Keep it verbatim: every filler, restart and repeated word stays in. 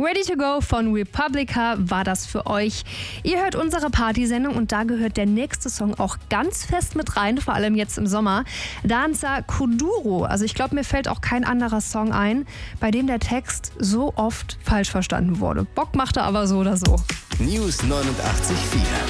Ready to Go von Republica war das für euch. Ihr hört unsere Partysendung und da gehört der nächste Song auch ganz fest mit rein, vor allem jetzt im Sommer. Danza Kuduro. Also ich glaube, mir fällt auch kein anderer Song ein, bei dem der Text so oft falsch verstanden wurde. Bock machte aber so oder so. News neunundachtzig Komma vier